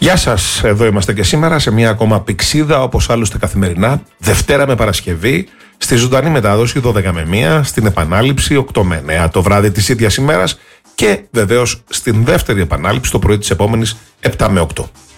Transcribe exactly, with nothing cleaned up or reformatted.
Γεια σας, εδώ είμαστε και σήμερα σε μια ακόμα πηξίδα, όπως άλλωστε καθημερινά, Δευτέρα με Παρασκευή, στη ζωντανή μετάδοση δώδεκα με μία, στην επανάληψη οκτώ με εννέα το βράδυ της ίδιας ημέρας και βεβαίως στην δεύτερη επανάληψη το πρωί της επόμενης επτά με οκτώ.